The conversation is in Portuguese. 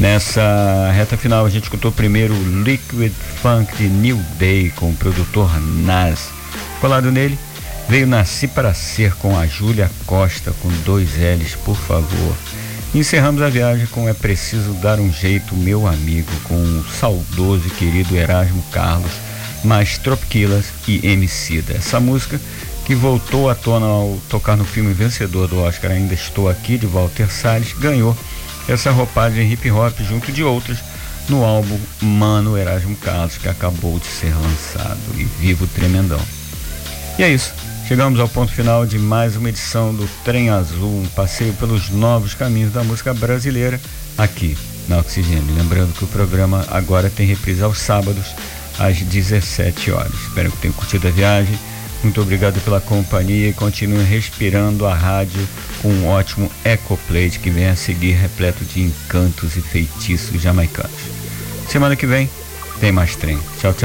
Nessa reta final a gente escutou primeiro Liquid Funk de New Day com o produtor Nas. Colado nele veio Nasci Para Ser com a Júlia Costa com 2 L's, por favor. Encerramos a viagem com É Preciso Dar um Jeito, Meu Amigo, com o saudoso e querido Erasmo Carlos, mais Tropiquilas e Emicida. Essa música que voltou à tona ao tocar no filme vencedor do Oscar Ainda Estou Aqui, de Walter Salles, ganhou essa roupagem hip hop junto de outras no álbum Mano Erasmo Carlos, que acabou de ser lançado. E viva o tremendão. E é isso, chegamos ao ponto final de mais uma edição do Trem Azul, um passeio pelos novos caminhos da música brasileira aqui na Oxigênio. Lembrando que o programa agora tem reprise aos sábados às 17 horas. Espero que tenham curtido a viagem. Muito obrigado pela companhia e continue respirando a rádio com um ótimo Ecoplate que vem a seguir repleto de encantos e feitiços jamaicanos. Semana que vem tem mais trem. Tchau, tchau.